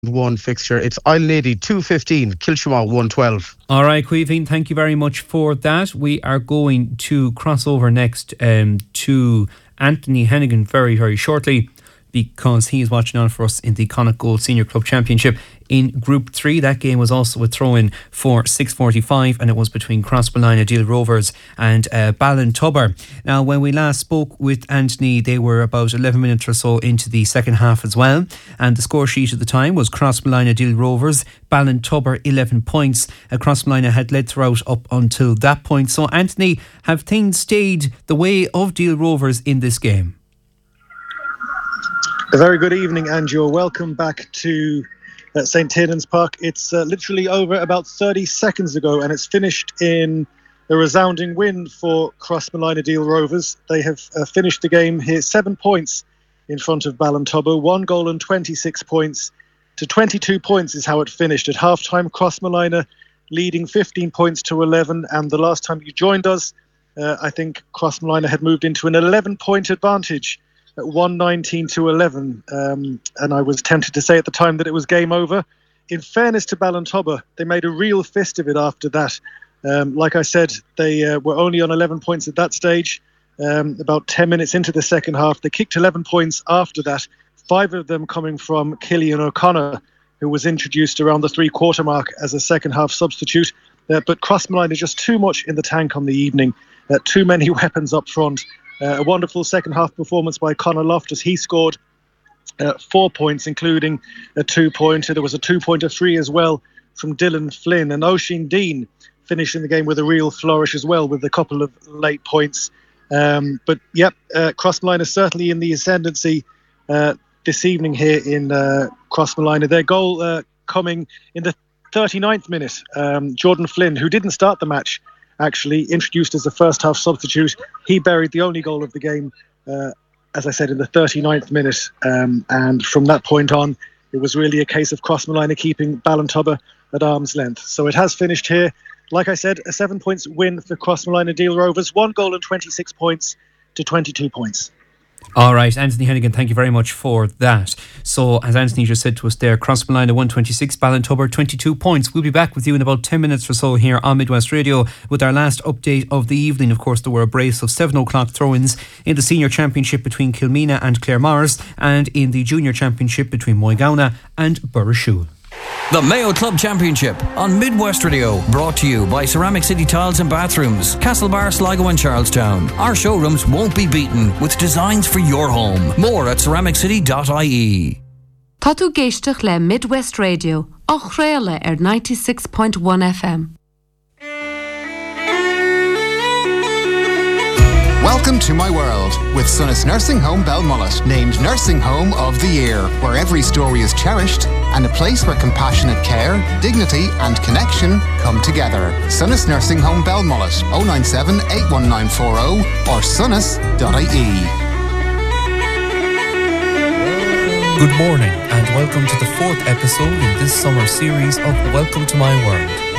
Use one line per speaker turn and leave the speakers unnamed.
one fixture. It's Isle Lady 215, Kilshima 112.
All right, Caoimhín, thank you very much for that. We are going to cross over next to Anthony Hennigan very, very shortly, because he is watching on for us in the Connacht Gold Senior Club Championship in Group 3. That game was also a throw-in for 6:45, and it was between Crossmolina Deal Rovers and Ballintubber. Now, when we last spoke with Anthony, they were about 11 minutes or so into the second half as well, and the score sheet at the time was Crossmolina Deal Rovers, Ballintubber 11 points. Crossmolina had led throughout up until that point. So, Anthony, have things stayed the way of Deal Rovers in this game?
A very good evening, and you're welcome back to St. Tiernan Park. It's literally over about 30 seconds ago, and it's finished in a resounding win for Crossmolina Deal Rovers. They have finished the game here 7 points in front of Ballintubber, 1 goal and 26 points to 22 points is how it finished. At half-time, Crossmolina leading 15 points to 11, and the last time you joined us, I think Crossmolina had moved into an 11-point advantage at 119 to 11, and I was tempted to say at the time that it was game over. In fairness to Ballintubber, they made a real fist of it after that. Like I said, they were only on 11 points at that stage. About 10 minutes into the second half, they kicked 11 points after that, 5 of them coming from Killian O'Connor, who was introduced around the three-quarter mark as a second-half substitute. But Crossmolina just too much in the tank on the evening, too many weapons up front. A wonderful second-half performance by Conor Loftus. He scored 4 points, including a 2-pointer. There was a 2-pointer free as well from Dylan Flynn. And Oisin Dean finishing the game with a real flourish as well, with a couple of late points. But, Crossmolina certainly in the ascendancy this evening here in Crossmolina. Their goal coming in the 39th minute. Jordan Flynn, who didn't start the match, actually introduced as a first half substitute. He buried the only goal of the game, as I said, in the 39th minute. And from that point on, it was really a case of Crossmolina keeping Ballintubber at arm's length. So it has finished here. Like I said, a 7 points win for Crossmolina Deal Rovers, 1 goal and 26 points to 22 points.
All right, Anthony Hennigan, thank you very much for that. So, as Anthony just said to us there, Crossmolina 126, Ballintubber 22 points. We'll be back with you in about 10 minutes or so here on Midwest Radio with our last update of the evening. Of course, there were a brace of 7 o'clock throw-ins in the Senior Championship between Kilmena and Claremorris, and in the Junior Championship between Moygauna and Burrishoole.
The Mayo Club Championship on Midwest Radio, brought to you by Ceramic City Tiles and Bathrooms, Castlebar, Sligo and Charlestown. Our showrooms won't be beaten with designs for your home. More at ceramiccity.ie.
Tá tú géisteach le Midwest Radio, ach réile 96.1 FM.
Welcome to my world with Sunnis Nursing Home Belmullet, named Nursing Home of the Year, where every story is cherished and a place where compassionate care, dignity and connection come together. Sunnis Nursing Home Belmullet, 097 81940 or sunnis.ie.
Good morning and welcome to the 4th episode in this summer series of Welcome to My World.